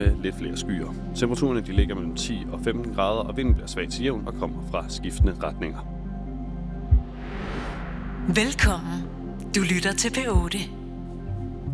med lidt flere skyer. Temperaturerne de ligger mellem 10 og 15 grader, og vinden bliver svag til jævn og kommer fra skiftende retninger. Velkommen. Du lytter til P8.